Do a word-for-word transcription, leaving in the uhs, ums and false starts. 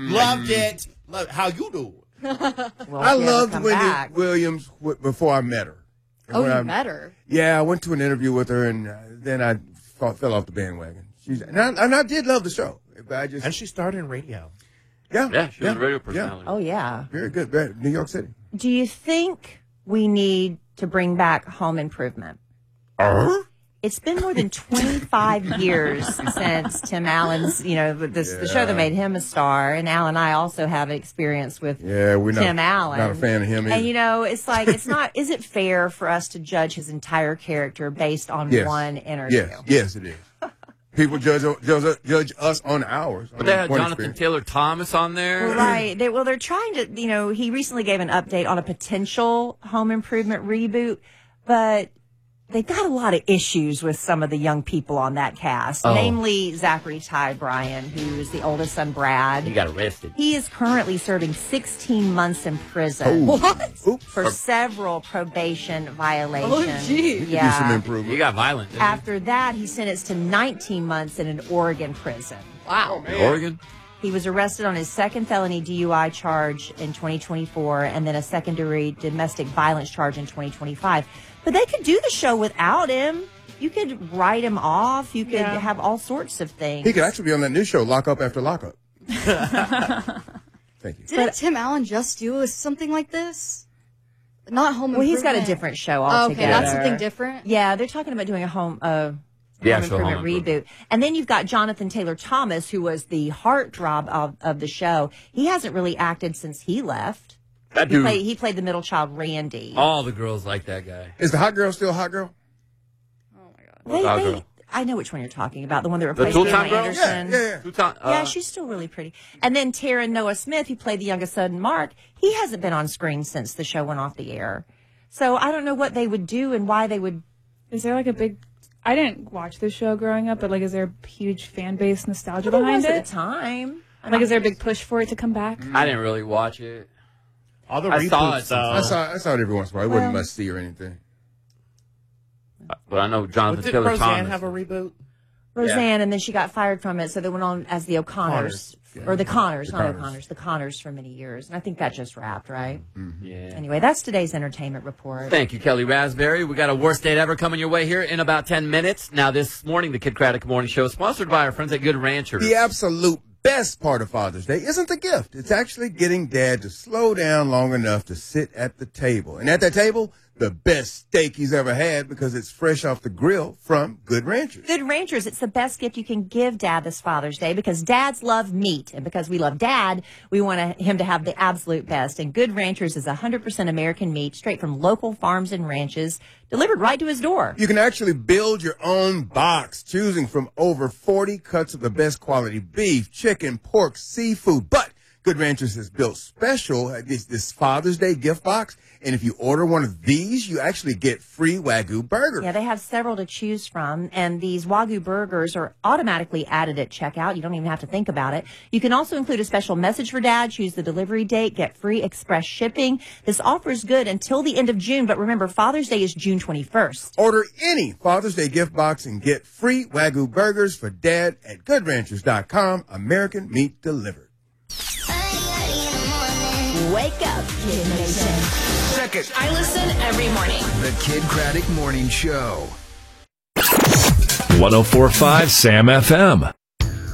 Loved it. Love, how you do it? Well, I she hasn't loved come Wendy back. Williams w- before I met her. And Oh, when you I- met her? Yeah, I went to an interview with her, and uh, then I fell, fell off the bandwagon. She's, and, I, and I did love the show. But I just, And she started in radio. yeah, Yeah, she was a radio personality. Oh, yeah. very good. Very, New York City. Do you think we need to bring back Home Improvement? Uh-huh. It's been more than twenty-five years since Tim Allen's, you know, this, the show that made him a star. And Al and I also have experience with Yeah, we're not, Tim Allen. not a fan of him either. And, you know, it's like, it's not, is it fair for us to judge his entire character based on Yes. one interview? Yes, yes, it is. People judge judge, judge us on ours. But they had Jonathan Taylor Thomas on there. Right. They, well, they're trying to, you know, he recently gave an update on a potential Home Improvement reboot, but they got a lot of issues with some of the young people on that cast, Oh. namely Zachary Ty Bryan, who is the oldest son, Brad. He got arrested. He is currently serving sixteen months in prison. What? Oops. For several probation violations. Oh, gee. Do some Yeah. improvement. He got violent. Didn't After that, he's sentenced to nineteen months in an Oregon prison. Wow. he? Oregon? He was arrested on his second felony D U I charge in twenty twenty-four and then a secondary domestic violence charge in twenty twenty-five. But they could do the show without him. You could write him off. You could Yeah. have all sorts of things. He could actually be on that new show, Lock Up After Lock Up. Thank you. Didn't Tim Allen just do something like this? Not Home well, he's got a Improvement. different show Oh, altogether. okay, that's something different. Yeah, they're talking about doing a home uh, The Home actual Improvement Home reboot. Improvement. And then you've got Jonathan Taylor Thomas, who was the heartthrob of, of the show. He hasn't really acted since he left. That He dude. played, he played the middle child, Randy. All the girls like that guy. Is the hot girl still a hot girl? They, Hot they, girl. I know which one you're talking about, the one that The replaced Tooltime Pamela girl? Anderson. Yeah, yeah. Two time, uh, Yeah, she's still really pretty. And then Taryn Noah Smith, who played the youngest son, Mark, he hasn't been on screen since the show went off the air. So I don't know what they would do and why they would. Is there like a big? I didn't watch this show growing up, but like, is there a huge fan base nostalgia There behind was at it? the time. Like, is there a big push for it to come back? I didn't really watch it. All the I reboots, saw it though. I saw, I saw it every once in a while. It wasn't Well- must see or anything. But I know Jonathan Did Taylor Roseanne Thomas. have a reboot? Roseanne, and then she got fired from it, so they went on as the O'Connors. Connors. Or the Connors, The not Connors. O'Connors, the Connors for many years. And I think that just wrapped, right? Yeah. Anyway, that's today's entertainment report. Thank you, Kelly Raspberry. We got a worst date ever coming your way here in about ten minutes. Now, this morning, the Kid Craddock Morning Show is sponsored by our friends at Good Ranchers. The absolute best part of Father's Day isn't the gift. It's actually getting Dad to slow down long enough to sit at the table. And at that table, the best steak he's ever had because it's fresh off the grill from Good Ranchers. Good Ranchers, it's the best gift you can give Dad this Father's Day because dads love meat. And because we love Dad, we want to, him to have the absolute best. And Good Ranchers is one hundred percent American meat, straight from local farms and ranches, delivered right to his door. You can actually build your own box, choosing from over forty cuts of the best quality beef, chicken, pork, seafood. But Good Ranchers has built special, uh, this, this Father's Day gift box. And if you order one of these, you actually get free Wagyu burgers. Yeah, they have several to choose from, and these Wagyu burgers are automatically added at checkout. You don't even have to think about it. You can also include a special message for Dad, choose the delivery date, get free express shipping. This offer is good until the end of June, but remember, Father's Day is June twenty-first. Order any Father's Day gift box and get free Wagyu burgers for Dad at good ranchers dot com. American meat delivered. Wake up, Kid Nation. Second, I listen every morning. the Kid Craddock Morning Show. one oh four point five Sam F M.